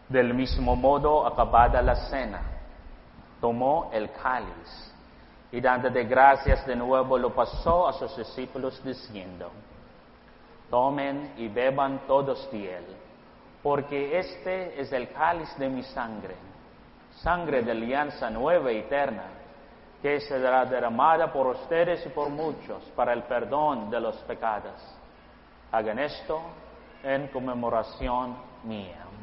Del mismo modo, acabada la cena, tomó el cáliz y dándole gracias de nuevo lo pasó a sus discípulos diciendo: tomen y beban todos de él, porque este es el cáliz de mi sangre, sangre de alianza nueva y eterna, que será derramada por ustedes y por muchos para el perdón de los pecados. Hagan esto en conmemoración mía.